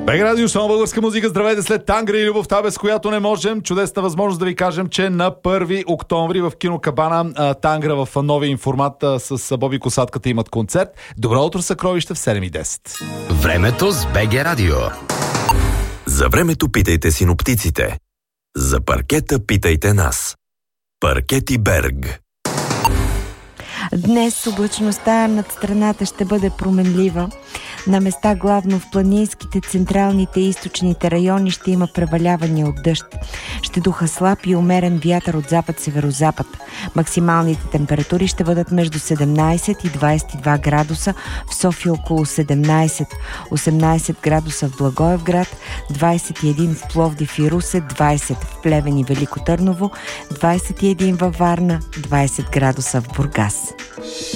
БГ Радио, само българска музика. Здравейте след Тангра и любовта, без която не можем. Чудесна възможност да ви кажем, че на 1 октомври в кино Кабана Тангра в новия информат с Боби Косатката имат концерт. Добро утро, съкровище в 7:10. Времето с БГ Радио. За времето питайте синоптиците. За паркета питайте нас. Паркети Берг. Днес облачността над страната ще бъде променлива. На места главно в планинските, централните и източните райони ще има превалявания от дъжд. Ще духа слаб и умерен вятър от запад-северозапад. Максималните температури ще бъдат между 17 и 22 градуса, в София около 17, 18 градуса в Благоевград, 21 в Пловдив и Русе, 20 в Плевен и Велико Търново, 21 във Варна, 20 градуса в Бургас.